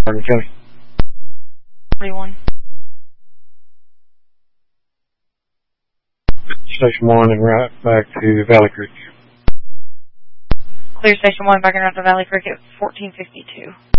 Hardin County. 41. Station 1 and right back to Valley Creek. Clear Station 1 back and out to Valley Creek at 1452.